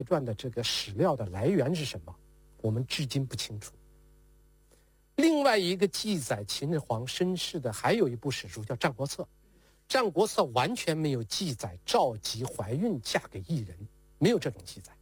传的这个史料的来源是什么，我们至今不清楚。另外一个记载秦始皇身世的还有一部史书叫《战国策》，《战国策》完全没有记载赵姬怀孕嫁给异人，没有这种记载。